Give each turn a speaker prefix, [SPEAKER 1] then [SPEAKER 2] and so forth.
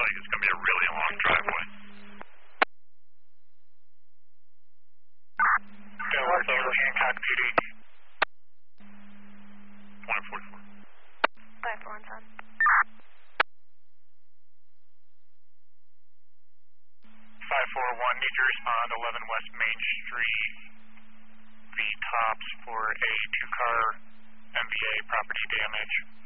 [SPEAKER 1] like it's going to be a really long driveway.
[SPEAKER 2] Yeah, what's over Hancock PD?
[SPEAKER 1] 2044.
[SPEAKER 3] 541 10.
[SPEAKER 2] 541, need to respond 11 West Main Street, the tops for a 2-car MVA property damage.